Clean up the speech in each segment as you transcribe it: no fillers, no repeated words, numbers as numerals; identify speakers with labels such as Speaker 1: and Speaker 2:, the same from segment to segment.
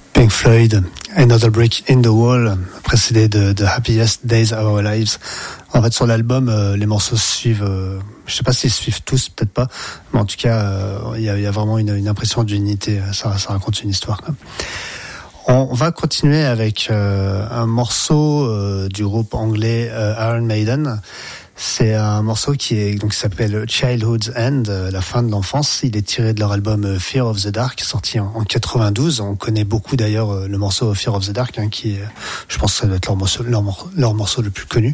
Speaker 1: Pink Floyd, Another Brick in the Wall, précédé de Happiest Days of Our Lives. En fait, sur l'album, les morceaux suivent, je sais pas s'ils suivent tous, peut-être pas, mais en tout cas, il y a vraiment une impression d'unité. Ça raconte une histoire, quoi. On va continuer avec un morceau du groupe anglais Iron Maiden. C'est un morceau qui s'appelle Childhood's End, la fin de l'enfance. Il est tiré de leur album Fear of the Dark, sorti en 92. On connaît beaucoup d'ailleurs le morceau Fear of the Dark, qui est, je pense que ça doit être leur morceau le plus connu.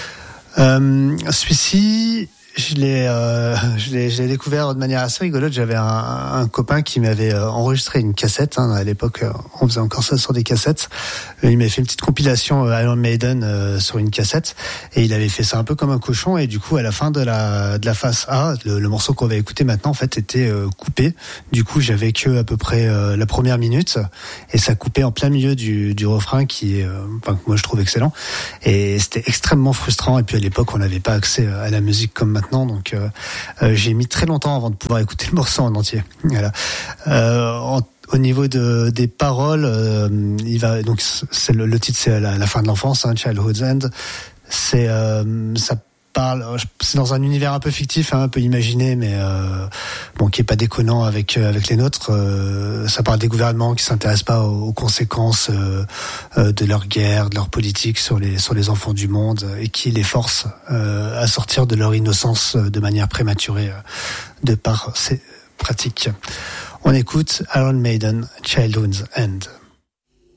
Speaker 1: Celui-ci, je l'ai découvert de manière assez rigolote. J'avais un copain qui m'avait enregistré une cassette. À l'époque, on faisait encore ça sur des cassettes. Il m'avait fait une petite compilation Iron Maiden sur une cassette, et il avait fait ça un peu comme un cochon. Et du coup, à la fin de la face A, le morceau qu'on va écouter maintenant, en fait, était coupé. Du coup, j'avais que à peu près la première minute, et ça coupait en plein milieu du refrain, qui est, que moi je trouve excellent. Et c'était extrêmement frustrant. Et puis à l'époque, on n'avait pas accès à la musique comme maintenant, donc j'ai mis très longtemps avant de pouvoir écouter le morceau en entier. Voilà. Au niveau des paroles, c'est le titre, c'est la fin de l'enfance, Childhood's End. Ça parle, c'est dans un univers un peu fictif, un peu imaginé, mais qui est pas déconnant avec les nôtres. Ça parle des gouvernements qui s'intéressent pas aux conséquences de leur guerre, de leur politique sur les enfants du monde, et qui les forcent à sortir de leur innocence de manière prématurée de par ces pratiques. On écoute Iron Maiden, Childhood's End.